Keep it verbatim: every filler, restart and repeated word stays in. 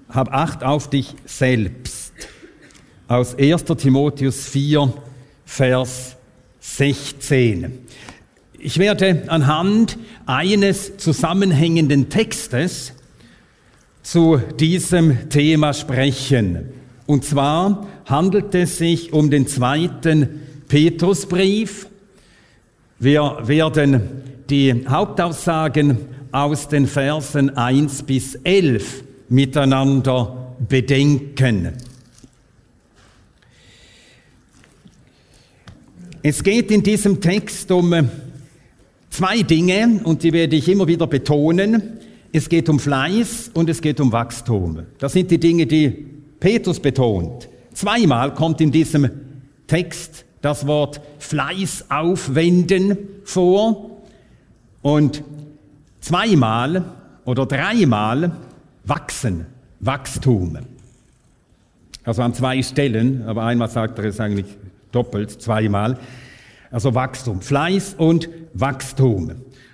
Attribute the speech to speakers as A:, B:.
A: hab Acht auf dich selbst. Aus erster Timotheus vier, Vers sechzehn. Ich werde anhand eines zusammenhängenden Textes zu diesem Thema sprechen. Und zwar handelt es sich um den zweiten Petrusbrief. Wir werden die Hauptaussagen aus den Versen eins bis elf miteinander bedenken. Es geht in diesem Text um zwei Dinge, und die werde ich immer wieder betonen. Es geht um Fleiß und es geht um Wachstum. Das sind die Dinge, die Petrus betont. Zweimal kommt in diesem Text das Wort Fleiß aufwenden vor und zweimal oder dreimal wachsen, Wachstum. Also an zwei Stellen, aber einmal sagt er es eigentlich doppelt, zweimal. Also Wachstum, Fleiß und Wachstum.